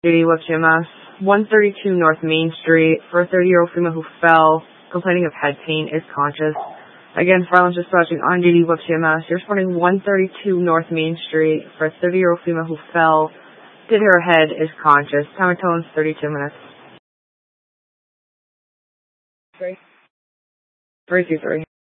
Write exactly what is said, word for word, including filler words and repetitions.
Web C M S, one thirty-two North Main Street, for a thirty-year-old female who fell, complaining of head pain, is conscious. Again, Farland's dispatching on duty Web C M S. You're responding one thirty-two North Main Street, for a thirty-year-old female who fell, did her head, is conscious. Time of tone is thirty-two minutes. Three. Three, two, three.